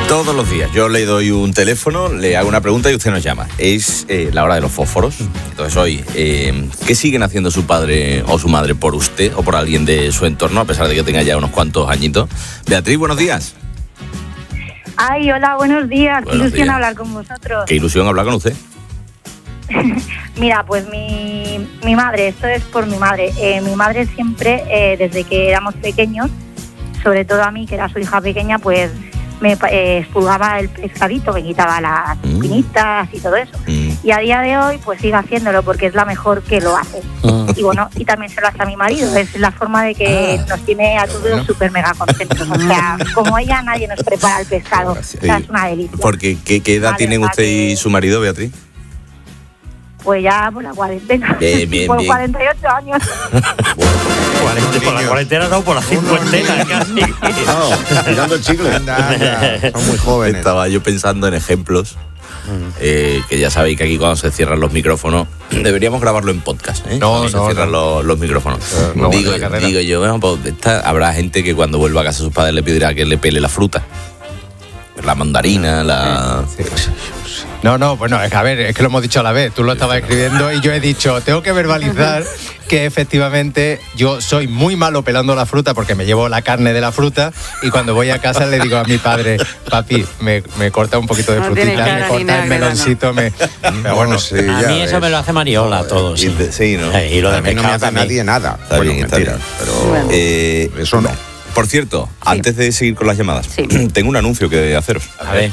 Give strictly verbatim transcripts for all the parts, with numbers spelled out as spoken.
Todos los días yo le doy un teléfono, le hago una pregunta y usted nos llama. Es eh, la hora de los fósforos. Entonces hoy, eh, ¿qué siguen haciendo su padre o su madre por usted o por alguien de su entorno, a pesar de que tenga ya unos cuantos añitos? Beatriz, buenos días. Ay, hola, buenos días. Buenos Qué ilusión días. hablar con vosotros. Qué ilusión hablar con usted. Mira, pues mi, mi madre, esto es por mi madre. Eh, mi madre siempre, eh, desde que éramos pequeños, sobre todo a mí, que era su hija pequeña, pues me eh, expulgaba el pescadito, me quitaba las espinitas y todo eso. Mm. Y a día de hoy, pues sigue haciéndolo porque es la mejor que lo hace. Ah. Y bueno, y también se lo hace a mi marido. Es la forma de que Ah. nos tiene a todos súper mega contentos. O sea, como ella, nadie nos prepara el pescado. O sea, es una delicia. Porque, ¿qué, qué edad Vale, tienen vale. usted y su marido, Beatriz? Pues ya por la cuarentena. Bien, bien, por bien. cuarenta y ocho años. Cuarenta- por la cuarentena no, por la cincuentena casi. No, tirando el chicle. Anda, anda. Son muy jóvenes. Estaba yo pensando en ejemplos, eh, que ya sabéis que aquí cuando se cierran los micrófonos, deberíamos grabarlo en podcast, ¿eh? No, cuando se no, cierran no. Los, los micrófonos. Eh, no digo, vale la carrera. digo yo, bueno, pues esta- habrá gente que cuando vuelva a casa sus padres le pedirá que le pele la fruta. La mandarina, la... No, no, bueno, es que a ver, es que lo hemos dicho a la vez. Tú lo estabas escribiendo y yo he dicho, tengo que verbalizar que efectivamente yo soy muy malo pelando la fruta porque me llevo la carne de la fruta y cuando voy a casa le digo a mi padre, papi, me, me corta un poquito de No tiene frutita, cara me ni corta nada, el que meloncito, me... Pero bueno, sí, A ya mí eso ves. me lo hace Mariola todo, sí. Y de- sí, ¿no? Eh, y lo de A mí no me pescado hace también. nadie nada. Está Bueno, bien, está mentira, bien. pero Bueno. Eh, eso no. Por cierto, antes de seguir con las llamadas, Sí. tengo un anuncio que haceros. A ver.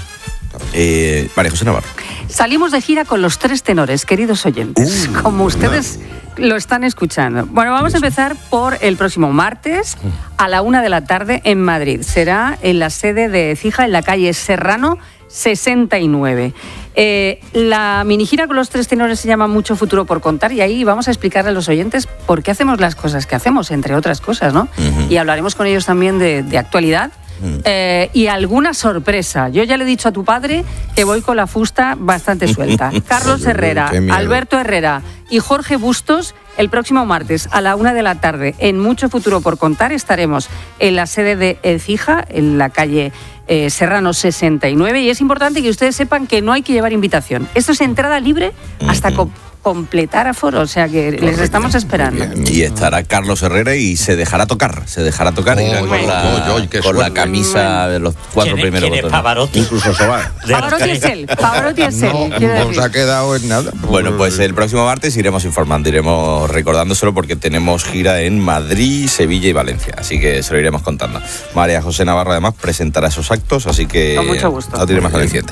Eh, María José Navarro. Salimos de gira con los tres tenores, queridos oyentes, Uh, como ustedes lo están escuchando. Bueno, vamos a empezar por el próximo martes a la una de la tarde en Madrid. Será en la sede de Écija, en la calle Serrano sesenta y nueve. Eh, la mini gira con los tres tenores se llama Mucho Futuro por Contar y ahí vamos a explicarle a los oyentes por qué hacemos las cosas que hacemos, entre otras cosas, ¿no? Ujú. Y hablaremos con ellos también de, de actualidad. Eh, y alguna sorpresa. Yo ya le he dicho a tu padre que voy con la fusta bastante suelta. Carlos Herrera, Qué miedo. Alberto Herrera y Jorge Bustos, el próximo martes a la una de la tarde en Mucho Futuro por Contar estaremos en la sede de Écija, en la calle eh, Serrano sesenta y nueve, y es importante que ustedes sepan que no hay que llevar invitación. Esto es entrada libre hasta co- completar aforo, o sea que les estamos esperando. Y estará Carlos Herrera y se dejará tocar, se dejará tocar irá Oy, con, la, oy, oy, qué con la suerte. camisa de los cuatro ¿Quién es- primeros quién es botones. Pavarotti? Incluso sobar. De los Pavarotti es tres. él, Pavarotti es él. No, quiero no decir. se ha quedado en nada. Bueno, pues el próximo martes iremos informando, iremos recordándoselo porque tenemos gira en Madrid, Sevilla y Valencia, así que se lo iremos contando. María José Navarro además presentará esos actos, así que Con mucho gusto. no tiene más aliciente.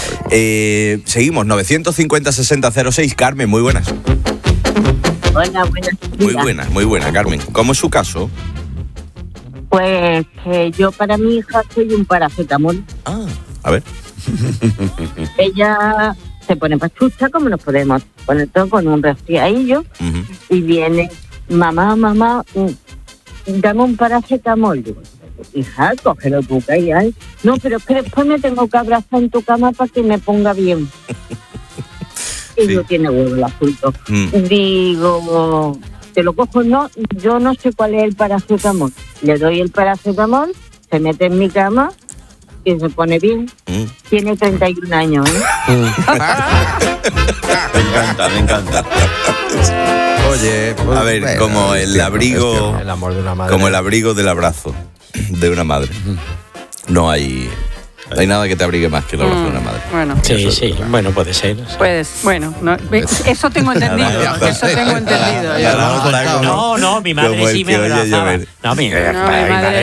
Eh, seguimos, novecientos cincuenta sesenta cero seis. Carmen, muy buenas. Hola, buenas Muy días. buena, muy buena, Carmen. ¿Cómo es su caso? Pues que yo para mi hija soy un paracetamol. Ah, a ver. Ella se pone pachucha, como nos podemos poner todo con un resfriadillo, Ujú. y viene, mamá, mamá, mm, dame un paracetamol. Digo, hija, cógelo tú, que ahí hay. No, pero es que después me tengo que abrazar en tu cama para que me ponga bien. Y Sí. no tiene huevo el asunto. Mm. Digo, te lo cojo, no, yo no sé cuál es el paracetamol. Le doy el paracetamol, se mete en mi cama y se pone bien. Mm. Tiene treinta y un años, ¿eh? Me encanta, me encanta. oye, pues, A ver, bueno, como es el cierto, abrigo- es cierto. El amor de una madre. Como el abrigo del abrazo de una madre. No hay, no hay nada que te abrigue más que el abrazo de una madre. Bueno, Sí, sí, bueno, puede ser. pues bueno, no, eso tengo entendido, eso tengo entendido. Ya yo. la otra como- No, no, mi madre como el sí me que oye abrazaba. llover. No, mi, No, mi madre